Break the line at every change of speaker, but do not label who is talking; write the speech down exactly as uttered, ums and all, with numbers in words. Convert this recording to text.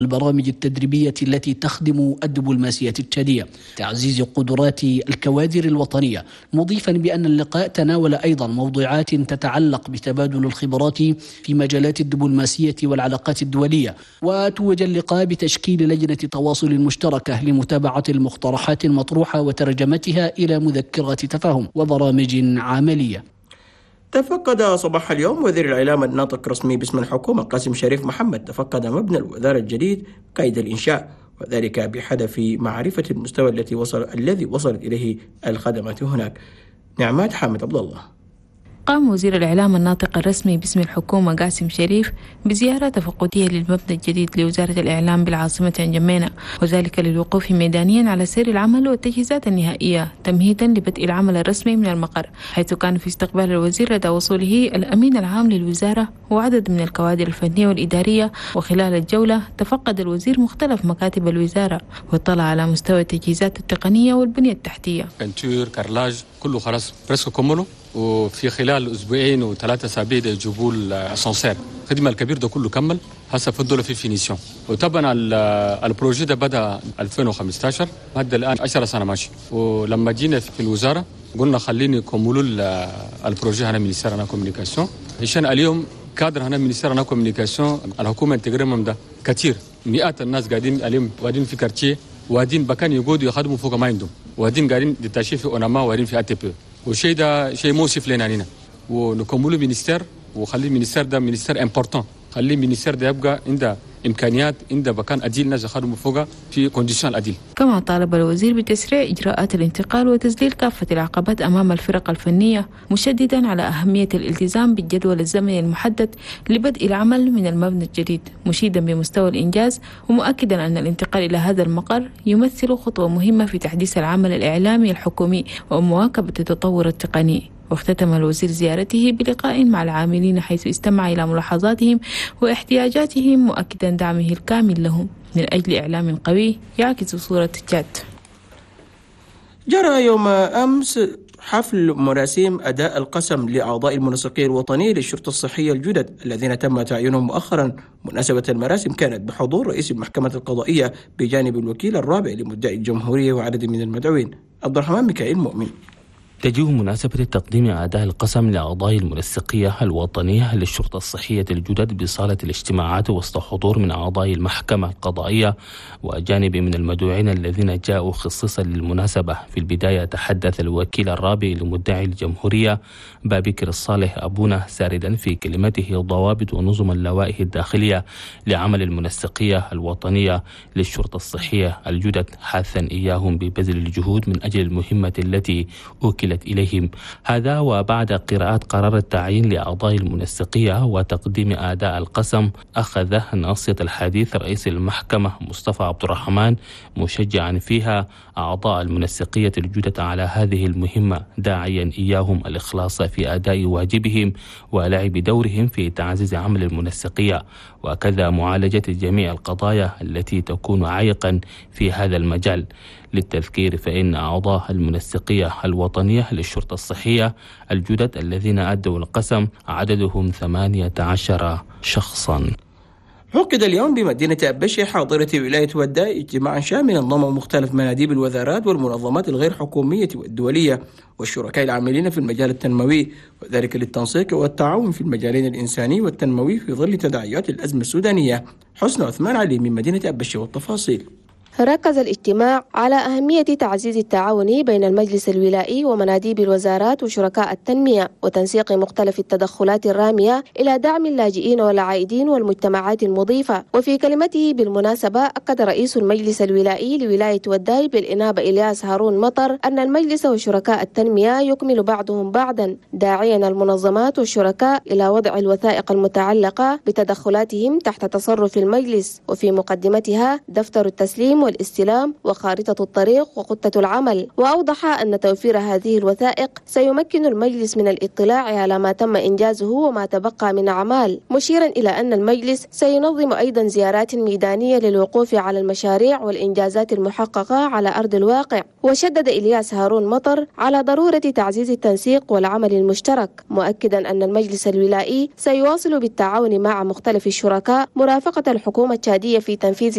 البرامج التدريبية التي تخدم الدبلوماسية التشادية، تعزيز قدرات الكوادر الوطنية، مضيفا بأن اللقاء تناول أيضا موضوعات تتعلق بتبادل الخبرات في مجالات الدبلوماسية والعلاقات الدولية. وتوج اللقاء بتشكيل لجنة تواصل مشتركة لمتابعة المقترحات المطروحة وترجمتها إلى مذكرات تفاهم وبرامج عملية.
تفقد صباح اليوم وزير الإعلام الناطق رسمي باسم الحكومة قاسم شريف محمد تفقد مبنى الوزارة الجديد قيد الإنشاء، وذلك بهدف معرفة المستوى التي وصل الذي وصلت إليه الخدمات هناك. نعمات حامد عبد الله.
قام وزير الإعلام الناطق الرسمي باسم الحكومة قاسم شريف بزيارة تفقدية للمبنى الجديد لوزارة الإعلام بالعاصمة جمينة، وذلك للوقوف ميدانيا على سير العمل والتجهيزات النهائية تمهيدا لبدء العمل الرسمي من المقر، حيث كان في استقبال الوزير لدى وصوله الأمين العام للوزارة وعدد من الكوادر الفنية والإدارية. وخلال الجولة تفقد الوزير مختلف مكاتب الوزارة واطلع على مستوى التجهيزات التقنية والبنية التحتية.
بنتور كارلاج كله خلاص برسكو كمله، وفي خلال اسبوعين وثلاثة اسابيع يجيبوا الاسانسير. الخدمه الكبير ده كله كمل، هسه فضلوا في فينيسيون. وطبعا البروجي ده بدا ألفين وخمسة عشر، هذا الان عشر سنه ماشي. ولما جينا في الوزاره قلنا خليني يكملوا البروجي هنا مينيستير انا كوميونيكاسيون، عشان اليوم كادر هنا مينيستير انا كوميونيكاسيون الحكومه انتجرمهم ده كثير، مئات الناس قاعدين اليوم قاعدين في كارتيه، وقاعدين بكان يقعدوا يخدموا فوق ما عندهم، وقاعدين قاعدين ديتاشي في اوناما، وقاعدين في اتي بي. والشيء ده شيء مؤسف لنا هنا، ونكملوا مينيستير وخلي المينيستير ده مينيستير امبورتون، خلي المينيستير ده يبقى عنده امكانيات، عنده مكان اديل ناس يخدموا فوقها في كونديشن اديل.
كما طالب الوزير بتسريع اجراءات الانتقال وتذليل كافه العقبات امام الفرق الفنيه، مشددا على اهميه الالتزام بالجدول الزمني المحدد لبدء العمل من المبنى الجديد، مشيدا بمستوى الانجاز ومؤكدا ان الانتقال الى هذا المقر يمثل خطوه مهمه في تحديث العمل الاعلامي الحكومي ومواكبه التطور التقني. واختتم الوزير زيارته بلقاء مع العاملين حيث استمع إلى ملاحظاتهم واحتياجاتهم، مؤكدا دعمه الكامل لهم من أجل إعلام قوي يعكس صورة جاد.
جرى يوم أمس حفل مراسيم أداء القسم لأعضاء المنسقية الوطنية للشرطة الصحية الجدد الذين تم تعيينهم مؤخرا. مناسبة المراسم كانت بحضور رئيس المحكمة القضائية بجانب الوكيل الرابع لمدعي الجمهورية وعدد من المدعوين. عبد الرحمن ميكائيل مؤمن.
تجيه مناسبة تقديم أداء القسم لأعضاء المنسقية الوطنية للشرطة الصحية الجدد بصالة الاجتماعات وسط حضور من أعضاء المحكمة القضائية وأجانب من المدعوين الذين جاءوا خصيصا للمناسبة. في البداية تحدث الوكيل الرابع لمدعي الجمهورية بابكر الصالح أبونا ساردا في كلمته ضوابط ونظم اللوائح الداخلية لعمل المنسقية الوطنية للشرطة الصحية الجدد، حاثا إياهم ببذل الجهود من أجل المهمة التي أوكل إليهم. هذا وبعد قراءة قرار التعيين لأعضاء المنسقية وتقديم أداء القسم، أخذ ناصية الحديث رئيس المحكمة مصطفى عبد الرحمن مشجعا فيها أعضاء المنسقية الجدد على هذه المهمة، داعيا إياهم الإخلاص في أداء واجبهم ولعب دورهم في تعزيز عمل المنسقية، وكذا معالجة جميع القضايا التي تكون عائقا في هذا المجال. للتذكير فإن أعضاء المنسقية الوطنية للشرطة الصحية الجدد الذين أدوا القسم عددهم ثمانية عشر شخصا.
عقد اليوم بمدينة أبشة حاضرة ولاية وداي اجتماعا شاملا ضم مختلف مناديب الوزارات والمنظمات الغير حكومية والدولية والشركاء العاملين في المجال التنموي، وذلك للتنسيق والتعاون في المجالين الإنساني والتنموي في ظل تداعيات الأزمة السودانية. حسن عثمان علي من مدينة أبشة والتفاصيل.
ركز الاجتماع على أهمية تعزيز التعاون بين المجلس الولائي ومناديب الوزارات وشركاء التنمية وتنسيق مختلف التدخلات الرامية إلى دعم اللاجئين والعائدين والمجتمعات المضيفة. وفي كلمته بالمناسبة أكد رئيس المجلس الولائي لولاية وداي بالإنابة إلياس هارون مطر أن المجلس وشركاء التنمية يكمل بعضهم بعضا، داعيا المنظمات والشركاء إلى وضع الوثائق المتعلقة بتدخلاتهم تحت تصرف المجلس، وفي مقدمتها دفتر التسليم والاستلام وخارطة الطريق وخطة العمل. وأوضح أن توفير هذه الوثائق سيمكن المجلس من الاطلاع على ما تم إنجازه وما تبقى من أعمال، مشيرا إلى أن المجلس سينظم أيضا زيارات ميدانية للوقوف على المشاريع والإنجازات المحققة على أرض الواقع. وشدد إلياس هارون مطر على ضرورة تعزيز التنسيق والعمل المشترك، مؤكدا أن المجلس الولائي سيواصل بالتعاون مع مختلف الشركاء مرافقة الحكومة التشادية في تنفيذ